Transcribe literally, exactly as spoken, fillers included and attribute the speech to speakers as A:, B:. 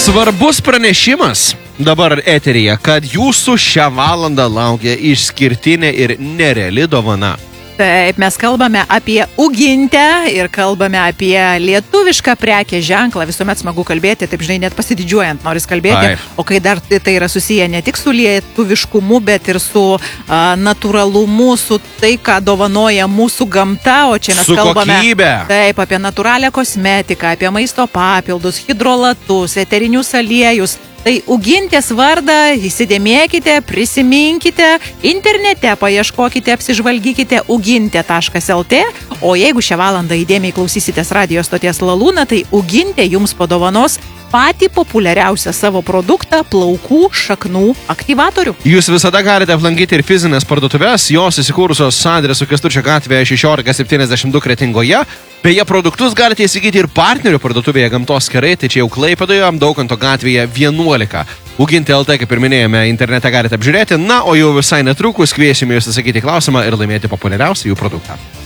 A: Svarbus pranešimas dabar eteryje, kad jūsų šią valandą laukia išskirtinė ir nereali dovana.
B: Taip, mes kalbame apie Ugintę ir kalbame apie lietuvišką prekės ženklą. Visuomet smagu kalbėti, taip žinai, net pasididžiuojant noris kalbėti.
A: Taip.
B: O kai dar tai yra susiję ne tik su lietuviškumu, bet ir su a, natūralumu, su tai, ką dovanoja mūsų gamta. O čia mes
A: Su
B: kalbame
A: kokybe.
B: taip, apie natūralią kosmetiką, apie maisto papildus, hidrolatus, eterinius aliejus. Tai Ugintės vardą įsidėmėkite, prisiminkite, internete paieškokite, apsižvalgykite ugintė taškas lt, o jeigu šią valandą įdėmiai klausysitės radio stoties Lalūna, tai Ugintė jums padovanos patį populiariausią savo produktą – plaukų šaknų aktyvatorių.
A: Jūs visada galite aplankyti ir fizinės parduotuvės, jos įsikūrusios adresu Kęstučio gatvėje šešiolika septyniasdešimt du Kretingoje. Beje, produktus galite įsigyti ir partnerių parduotuvėje Gamtos kerai, tai čia jau Klaipėdoje, Daukanto gatvėje vienuolika. Ugintė L T, kaip ir minėjome, internete galite apžiūrėti, na, o jau visai netrukus kviesime jūs atsakyti klausimą ir laimėti populiariausią jų produktą.